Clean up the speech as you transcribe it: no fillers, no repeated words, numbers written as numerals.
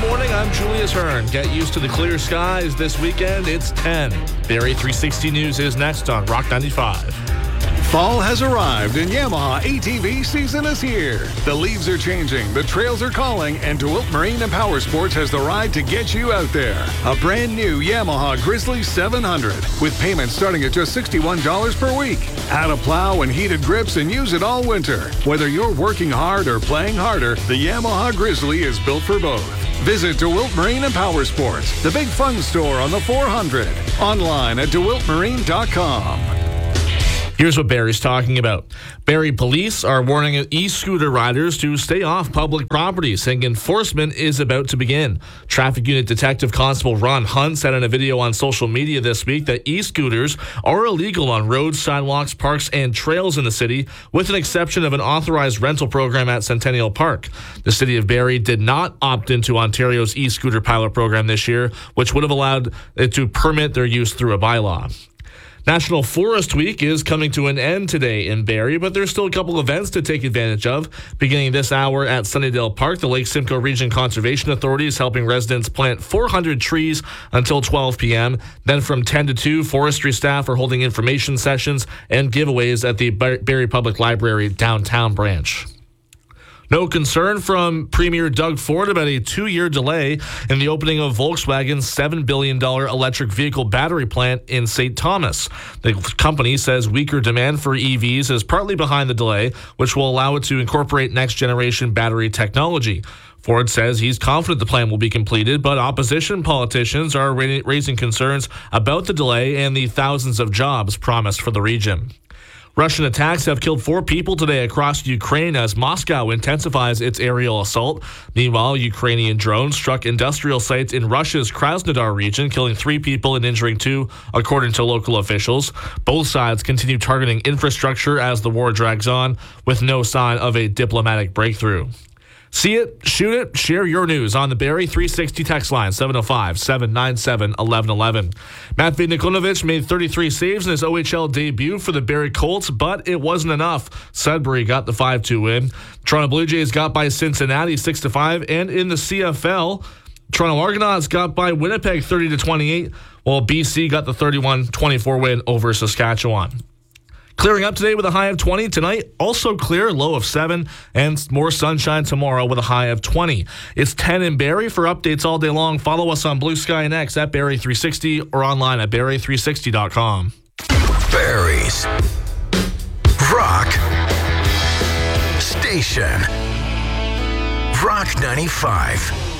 morning. I'm Julius Hearn. Get used to the clear skies this weekend. It's 10. Barrie 360 News is next on Rock 95. Fall has arrived and Yamaha ATV season is here. The leaves are changing, the trails are calling, and DeWilt Marine and Power Sports has the ride to get you out there. A brand new Yamaha Grizzly 700 with payments starting at just $61 per week. Add a plow and heated grips and use it all winter. Whether you're working hard or playing harder, the Yamaha Grizzly is built for both. Visit DeWilt Marine and Power Sports, the big fun store on the 400. Online at DeWiltMarine.com. Here's what Barrie's talking about. Barrie police are warning e-scooter riders to stay off public property, saying enforcement is about to begin. Traffic Unit Detective Constable Ron Hunt said in a video on social media this week that e-scooters are illegal on roads, sidewalks, parks, and trails in the city, with an exception of an authorized rental program at Centennial Park. The city of Barrie did not opt into Ontario's e-scooter pilot program this year, which would have allowed it to permit their use through a bylaw. National Forest Week is coming to an end today in Barrie, but there's still a couple events to take advantage of. Beginning this hour at Sunnydale Park, the Lake Simcoe Region Conservation Authority is helping residents plant 400 trees until 12 p.m. Then from 10 to 2, forestry staff are holding information sessions and giveaways at the Barrie Public Library downtown branch. No concern from Premier Doug Ford about a 2-year delay in the opening of Volkswagen's $7 billion electric vehicle battery plant in St. Thomas. The company says weaker demand for EVs is partly behind the delay, which will allow it to incorporate next-generation battery technology. Ford says he's confident the plan will be completed, but opposition politicians are raising concerns about the delay and the thousands of jobs promised for the region. Russian attacks have killed 4 people today across Ukraine as Moscow intensifies its aerial assault. Meanwhile, Ukrainian drones struck industrial sites in Russia's Krasnodar region, killing 3 people and injuring 2, according to local officials. Both sides continue targeting infrastructure as the war drags on, with no sign of a diplomatic breakthrough. See it, shoot it, share your news on the Barrie 360 text line, 705-797-1111. Matvei Nikolic made 33 saves in his OHL debut for the Barrie Colts, but it wasn't enough. Sudbury got the 5-2 win. Toronto Blue Jays got by Cincinnati 6-5, and in the CFL, Toronto Argonauts got by Winnipeg 30-28, while BC got the 31-24 win over Saskatchewan. Clearing up today with a high of 20. Tonight, also clear, low of 7, and more sunshine tomorrow with a high of 20. It's 10 in Barrie. For updates all day long, follow us on Blue Sky and X at Barrie 360 or online at Barrie360.com. Barrie's Rock Station. Rock 95.